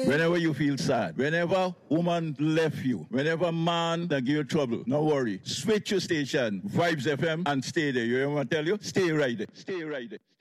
Whenever you feel sad, whenever woman left you, whenever man that give you trouble, no worry. Switch your station, Vibes FM, and stay there. You know what I tell you? Stay right there. Stay right there.